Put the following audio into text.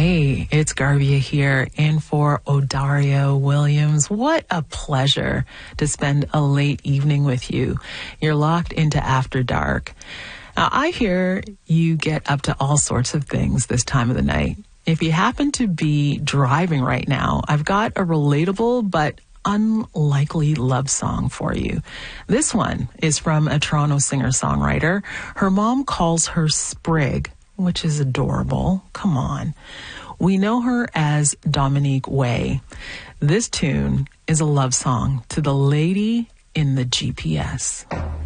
Hey, it's Garbia here in for Odario Williams. What a pleasure to spend a late evening with you. You're locked into After Dark. Now, I hear you get up to all sorts of things this time of the night. If you happen to be driving right now, I've got a relatable but unlikely love song for you. This one is from a Toronto singer-songwriter. Her mom calls her Sprig, which is adorable. Come on. We know her as Dominique Way. This tune is a love song to the lady in the GPS.